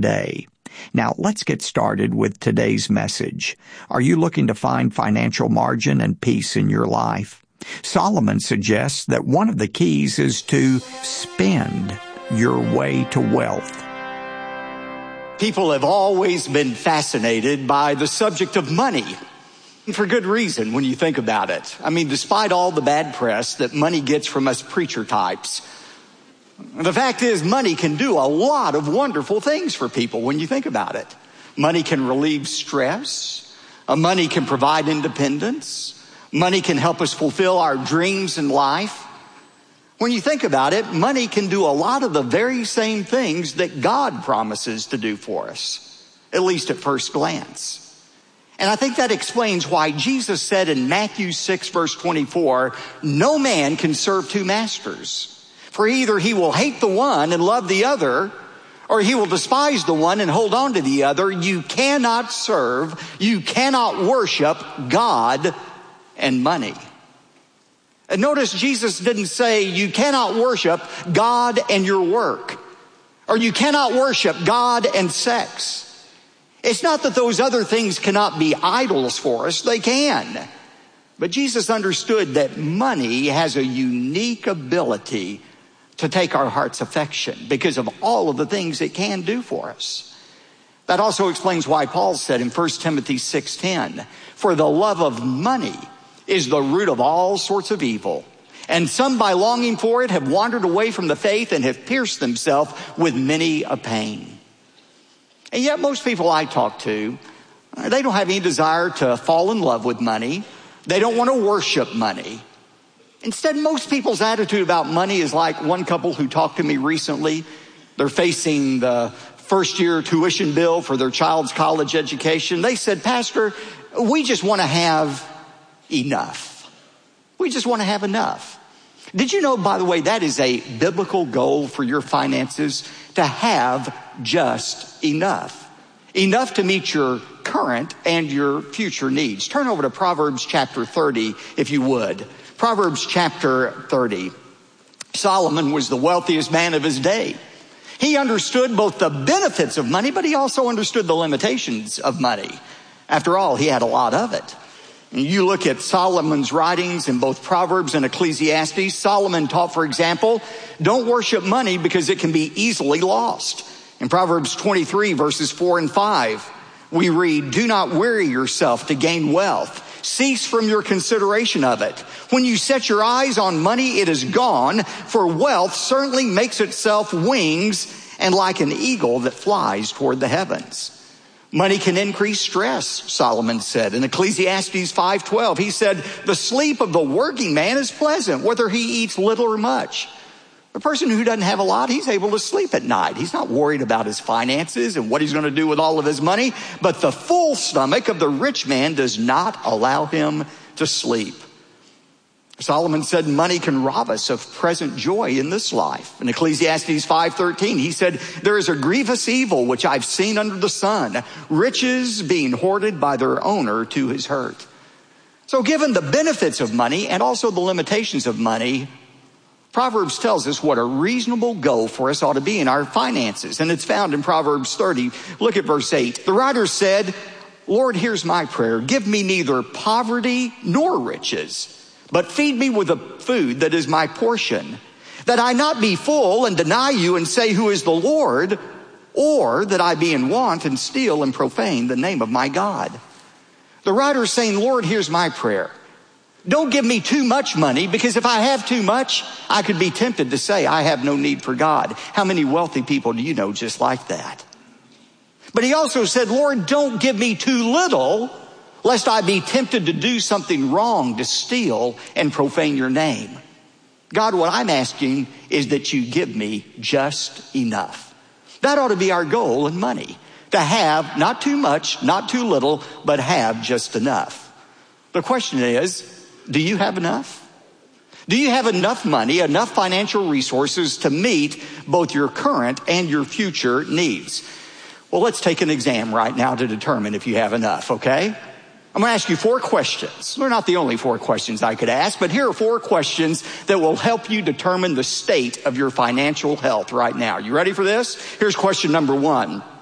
today. Now, let's get started with today's message. Are you looking to find financial margin and peace in your life? Solomon suggests that one of the keys is to spend your way to wealth. People have always been fascinated by the subject of money. And for good reason when you think about it. I mean, despite all the bad press that money gets from us preacher types, the fact is money can do a lot of wonderful things for people when you think about it. Money can relieve stress. Money can provide independence. Money can help us fulfill our dreams in life. When you think about it, money can do a lot of the very same things that God promises to do for us, at least at first glance. And I think that explains why Jesus said in Matthew 6, verse 24, no man can serve two masters. For either he will hate the one and love the other, or he will despise the one and hold on to the other. You cannot serve, you cannot worship God and money. And notice Jesus didn't say you cannot worship God and your work, or you cannot worship God and sex. It's not that those other things cannot be idols for us, they can. But Jesus understood that money has a unique ability to take our heart's affection because of all of the things it can do for us. That also explains why Paul said in 1 Timothy 6:10, for the love of money is the root of all sorts of evil. And some by longing for it have wandered away from the faith and have pierced themselves with many a pain. And yet most people I talk to, they don't have any desire to fall in love with money. They don't want to worship money. Instead, most people's attitude about money is like one couple who talked to me recently. They're facing the first year tuition bill for their child's college education. They said, Pastor, we just want to have enough. We just want to have enough. Did you know, by the way, that is a biblical goal for your finances, to have just enough. Enough to meet your current and your future needs. Turn over to Proverbs chapter 30, if you would. Proverbs chapter 30. Solomon was the wealthiest man of his day. He understood both the benefits of money, but he also understood the limitations of money. After all, he had a lot of it. You look at Solomon's writings in both Proverbs and Ecclesiastes. Solomon taught, for example, don't worship money because it can be easily lost. In Proverbs 23, verses 4 and 5, we read, do not weary yourself to gain wealth. Cease from your consideration of it. When you set your eyes on money, it is gone, for wealth certainly makes itself wings, and like an eagle that flies toward the heavens. Money can increase stress, Solomon said. In Ecclesiastes 5:12, he said, the sleep of the working man is pleasant, whether he eats little or much. The person who doesn't have a lot, he's able to sleep at night. He's not worried about his finances and what he's going to do with all of his money. But the full stomach of the rich man does not allow him to sleep. Solomon said money can rob us of present joy in this life. In Ecclesiastes 5:13, he said, there is a grievous evil which I've seen under the sun, riches being hoarded by their owner to his hurt. So given the benefits of money and also the limitations of money, Proverbs tells us what a reasonable goal for us ought to be in our finances. And it's found in Proverbs 30. Look at verse 8. The writer said, Lord, here's my prayer. Give me neither poverty nor riches, but feed me with the food that is my portion, that I not be full and deny you and say, who is the Lord, or that I be in want and steal and profane the name of my God. The writer is saying, Lord, here's my prayer. Don't give me too much money, because if I have too much, I could be tempted to say I have no need for God. How many wealthy people do you know just like that? But he also said, Lord, don't give me too little, lest I be tempted to do something wrong, to steal and profane your name. God, what I'm asking is that you give me just enough. That ought to be our goal in money, to have not too much, not too little, but have just enough. The question is, do you have enough? Do you have enough money, enough financial resources to meet both your current and your future needs? Well, let's take an exam right now to determine if you have enough, okay? I'm going to ask you 4 questions. They're not the only 4 questions I could ask, but here are 4 questions that will help you determine the state of your financial health right now. You ready for this? Here's question number 1.